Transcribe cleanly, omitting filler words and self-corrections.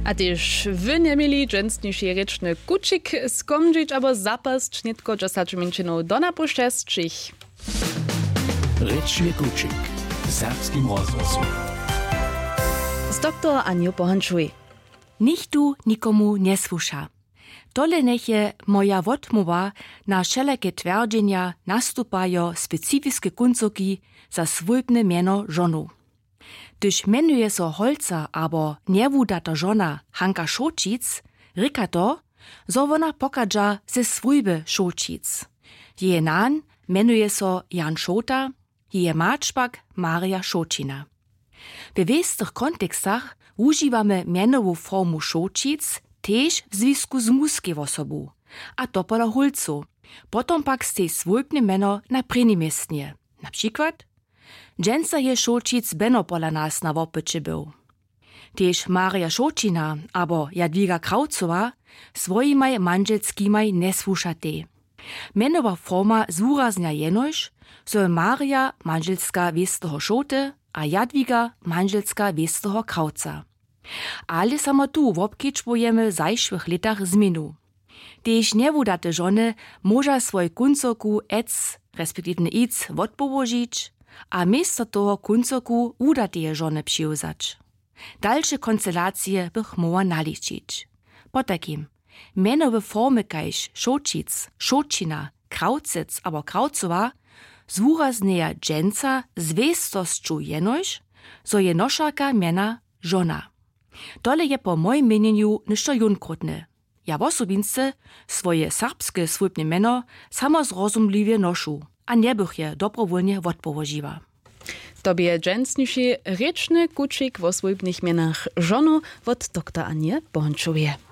A tyž wy nemieli dżęsniejszy ryczny kucik skomdzić, abo zapas cznietko dżasaczy minczyną do napuszczestczych. Ryczny kucik w serbskim rozgłosu. Z doktor Aniu Pohanczuj. Nikt tu nikomu nie słucha. Tole neche moja wotmowa na wszelakie twierdzenia nastupają specyfiskie kuncoki za swójbne miano żonu. Gdyż menuje so holca abo niewudata żona Hanka Šočic, ryka to, zo wona pokadża ze swójby Šočic. Jeje nan menuje so Jan Šota, jeje maczpak Maria Šočina. W wiestych kontekstach używamy mianową formu Šočic też w związku z muskiej osobą, a to pola hulcu. Potom pak stej swójbne miano na prynimiestnie. Na przykład dżęca je Šočic beno pola nas na wopycie był. Też Maria Šočina abo Jadwiga Kraucowa swojimaj mandżelskimaj nie słuszate. Mianowa forma zúraznia jenož, so je Maria mandżelska wiestého Šoty a Jadwiga mandżelska wiestého Krauca. Ale samo tu wobkičbujemy zajszłych letach zmienu. Tež niewudate żony może swoj kuncoku ec, respektywnie ic, wotpołožić, a miesto toho kuncoku udateje żony přiwzać. Dalsze konstelacje bych mogła naliczyć. Po takim, mianowe formy kajž Šočic, Šočina, Kraucec abo Kraucowa zúrazneja dżęca z wiestosću jenož, so je nošarka miana żona. Dole je po moim mieneniu ništo junkrutne. Ja wosobince swoje serbskie swójbne miano samozrozumliwie nošu, a nie bych je dobrowolnie wotpołožiła. Tobie dżęsniejszy ryczny kucik w swójbnych mianach żonu od doktor Anie Pohanczuj.